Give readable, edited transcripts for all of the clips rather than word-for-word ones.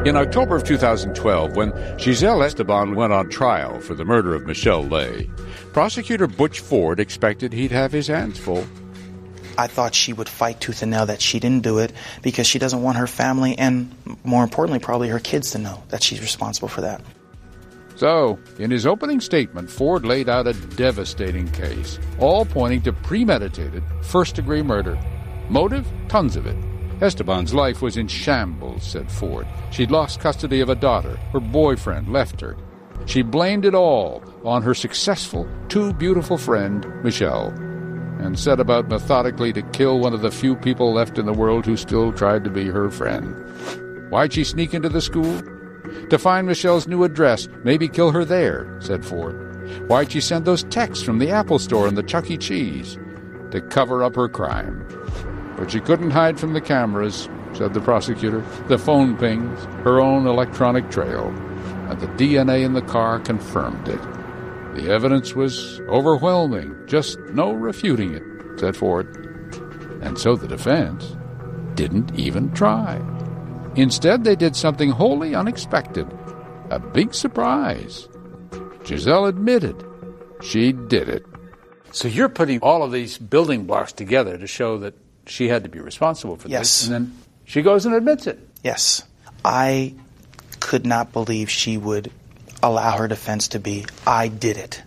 In October of 2012, when Giselle Esteban went on trial for the murder of Michelle Lay, prosecutor Butch Ford expected he'd have his hands full. I thought she would fight tooth and nail that she didn't do it because she doesn't want her family and, more importantly, probably her kids to know that she's responsible for that. So, in his opening statement, Ford laid out a devastating case, all pointing to premeditated, first-degree murder. Motive? Tons of it. Esteban's life was in shambles, said Ford. She'd lost custody of a daughter. Her boyfriend left her. She blamed it all on her successful, too beautiful friend, Michelle, and set about methodically to kill one of the few people left in the world who still tried to be her friend. Why'd she sneak into the school? To find Michelle's new address, maybe kill her there, said Ford. Why'd she send those texts from the Apple Store and the Chuck E. Cheese? To cover up her crime. But she couldn't hide from the cameras, said the prosecutor. The phone pings, her own electronic trail, and the DNA in the car confirmed it. The evidence was overwhelming, just no refuting it, said Ford. And so the defense didn't even try. Instead, they did something wholly unexpected. A big surprise. Giselle admitted she did it. So you're putting all of these building blocks together to show that she had to be responsible for Yes. this. And then she goes and admits it. Yes. I could not believe she would allow her defense to be, I did it.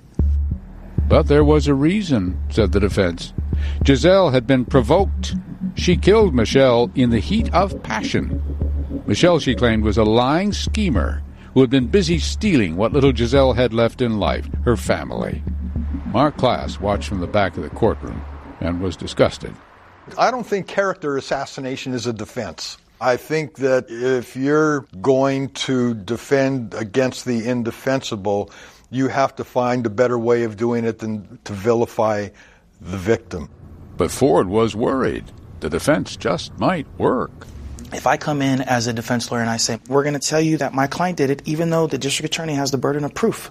But there was a reason, said the defense. Giselle had been provoked. She killed Michelle in the heat of passion. Michelle, she claimed, was a lying schemer who had been busy stealing what little Giselle had left in life, her family. Mark Klass watched from the back of the courtroom and was disgusted. I don't think character assassination is a defense. I think that if you're going to defend against the indefensible, you have to find a better way of doing it than to vilify the victim. But Ford was worried. The defense just might work. If I come in as a defense lawyer and I say, we're going to tell you that my client did it, even though the district attorney has the burden of proof,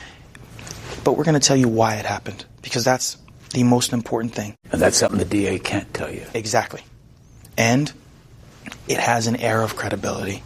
but we're going to tell you why it happened, because that's the most important thing. And that's something the DA can't tell you. Exactly. And it has an air of credibility.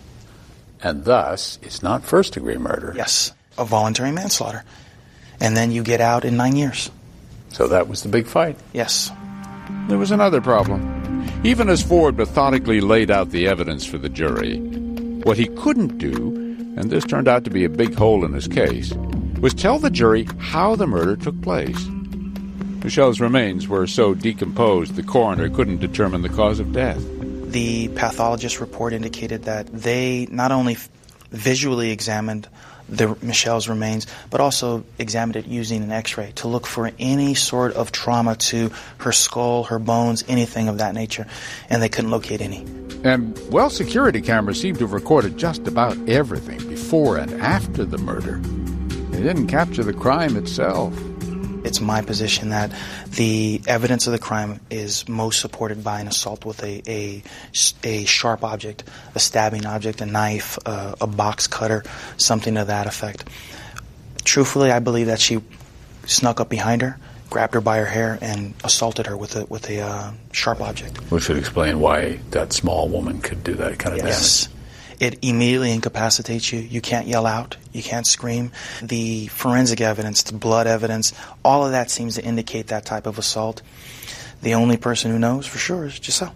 And thus, it's not first-degree murder. Yes, a voluntary manslaughter. And then you get out in 9 years. So that was the big fight. Yes. There was another problem. Even as Ford methodically laid out the evidence for the jury, what he couldn't do, and this turned out to be a big hole in his case, was tell the jury how the murder took place. Michelle's remains were so decomposed the coroner couldn't determine the cause of death. The pathologist report indicated that they not only visually examined Michelle's remains, but also examined it using an x-ray to look for any sort of trauma to her skull, her bones, anything of that nature, and they couldn't locate any. And, well, security cameras seemed to have recorded just about everything before and after the murder. They didn't capture the crime itself. It's my position that the evidence of the crime is most supported by an assault with a sharp object, a stabbing object, a knife, a box cutter, something to that effect. Truthfully, I believe that she snuck up behind her, grabbed her by her hair, and assaulted her with a sharp object. We should explain why that small woman could do that kind of damage. It immediately incapacitates you. You can't yell out. You can't scream. The forensic evidence, the blood evidence, all of that seems to indicate that type of assault. The only person who knows for sure is Giselle.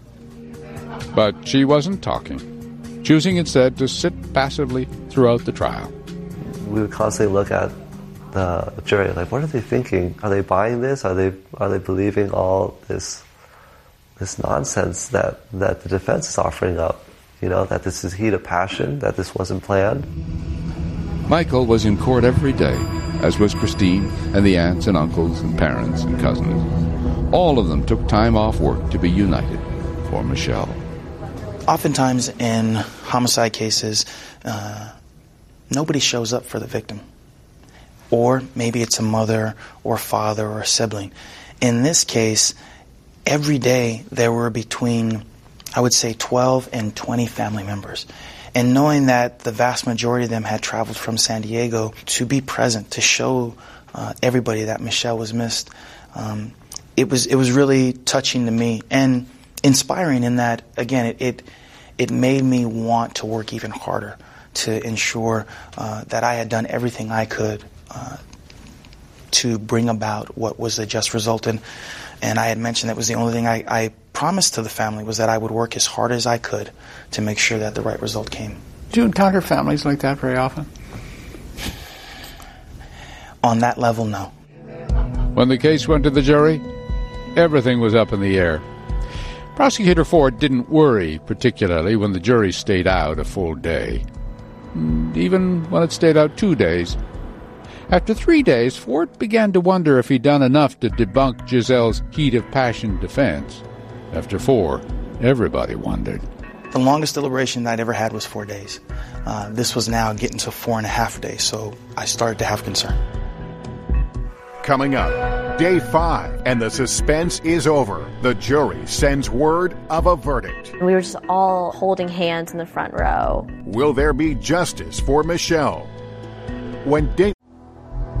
But she wasn't talking, choosing instead to sit passively throughout the trial. We would constantly look at the jury, like, what are they thinking? Are they buying this? Are they believing all this nonsense that the defense is offering up? You know, that this is heat of passion, that this wasn't planned. Michael was in court every day, as was Christine and the aunts and uncles and parents and cousins. All of them took time off work to be united for Michelle. Oftentimes in homicide cases, nobody shows up for the victim. Or maybe it's a mother or father or a sibling. In this case, every day there were between, I would say, 12 and 20 family members. And knowing that the vast majority of them had traveled from San Diego to be present, to show everybody that Michelle was missed, it was really touching to me and inspiring in that, again, it made me want to work even harder to ensure that I had done everything I could to bring about what was a just result. And I had mentioned that was the only thing I promised to the family, was that I would work as hard as I could to make sure that the right result came. Do you encounter families like that very often? On that level, no. When the case went to the jury, everything was up in the air. Prosecutor Ford didn't worry particularly when the jury stayed out a full day, even when it stayed out 2 days. After 3 days, Ford began to wonder if he'd done enough to debunk Giselle's heat of passion defense. After 4, everybody wondered. The longest deliberation I'd ever had was 4 days. This was now getting to 4.5 days, so I started to have concern. Coming up, day 5, and the suspense is over. The jury sends word of a verdict. We were just all holding hands in the front row. Will there be justice for Michelle? When day